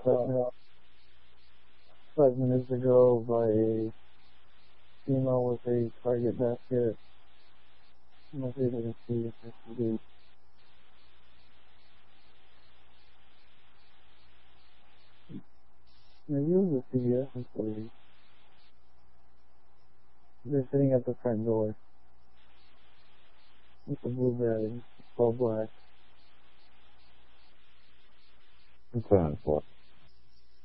up 5 minutes ago by a female with a Target basket. I'm not able to see if this is maybe it was a CVS employee. They're sitting at the front door with a blue bag, all black. What's that for?